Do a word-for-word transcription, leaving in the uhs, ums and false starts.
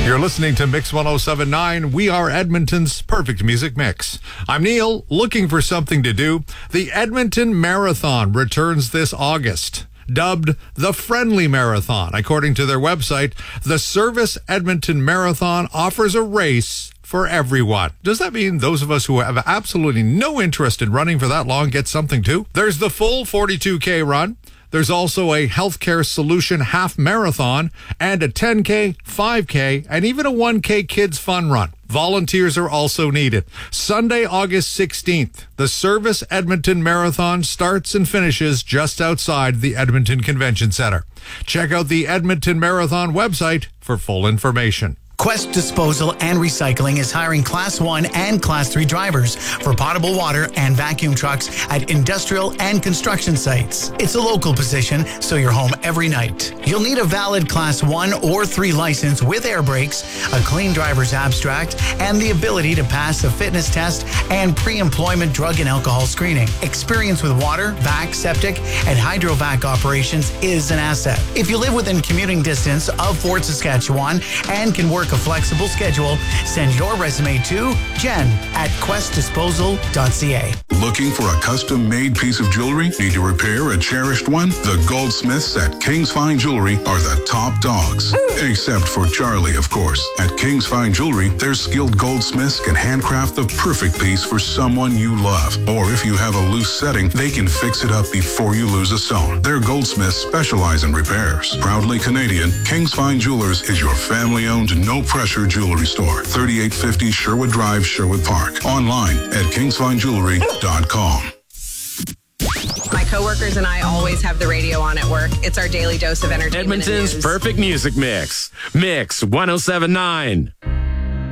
You're listening to Mix one oh seven point nine. We are Edmonton's perfect music mix. I'm Neil, looking for something to do. The Edmonton Marathon returns this August. Dubbed the Friendly Marathon. According to their website, the Service Edmonton Marathon offers a race for everyone. Does that mean those of us who have absolutely no interest in running for that long get something too? There's the full forty-two K run. There's also a Healthcare Solution half marathon and a ten K, five K, and even a one K kids fun run. Volunteers are also needed. Sunday, August sixteenth, the Service Edmonton Marathon starts and finishes just outside the Edmonton Convention Center. Check out the Edmonton Marathon website for full information. Quest Disposal and Recycling is hiring Class one and Class three drivers for potable water and vacuum trucks at industrial and construction sites. It's a local position, so you're home every night. You'll need a valid Class one or three license with air brakes, a clean driver's abstract, and the ability to pass a fitness test and pre-employment drug and alcohol screening. Experience with water, vac, septic, and hydrovac operations is an asset. If you live within commuting distance of Fort Saskatchewan and can work a flexible schedule, send your resume to Jen at quest disposal dot c a. Looking for a custom-made piece of jewelry? Need to repair a cherished one? The goldsmiths at King's Fine Jewelry are the top dogs. Except for Charlie, of course. At King's Fine Jewelry, their skilled goldsmiths can handcraft the perfect piece for someone you love. Or if you have a loose setting, they can fix it up before you lose a stone. Their goldsmiths specialize in repairs. Proudly Canadian, King's Fine Jewelers is your family-owned, no-pressure jewelry store. thirty-eight fifty Sherwood Drive, Sherwood Park. Online at kings fine jewelry dot com. My coworkers and I always have the radio on at work. It's our daily dose of entertainment. Edmonton's perfect music mix. Mix one oh seven point nine.